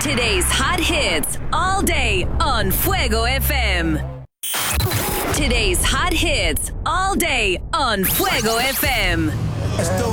Today's hot hits all day on Fuego FM. Today's hot hits all day on Fuego FM. Esto